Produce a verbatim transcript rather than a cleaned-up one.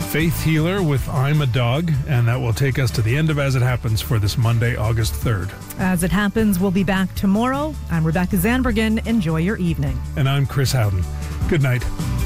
Faith Healer with I'm a Dog, and that will take us to the end of As It Happens for this Monday, August third. As It Happens, we'll be back tomorrow. I'm Rebecca Zandbergen. Enjoy your evening. And I'm Chris Howden. Good night.